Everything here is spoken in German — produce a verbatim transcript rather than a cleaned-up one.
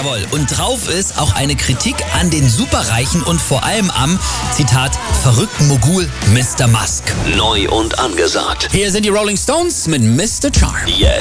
Jawohl, und drauf ist auch eine Kritik an den Superreichen und vor allem am, Zitat, verrückten Mogul Mister Musk. Neu und angesagt. Hier sind die Rolling Stones mit Mister Charm. Jetzt